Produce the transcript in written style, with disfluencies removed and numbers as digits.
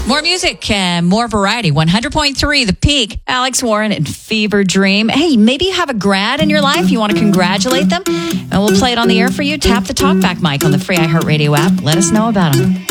More music and more variety. 100.3 The Peak. Alex Warren and Fever Dream. Hey, maybe you have a grad in your life. You want to congratulate them? And we'll play it on the air for you. Tap the talkback mic on the free iHeartRadio app. Let us know about them.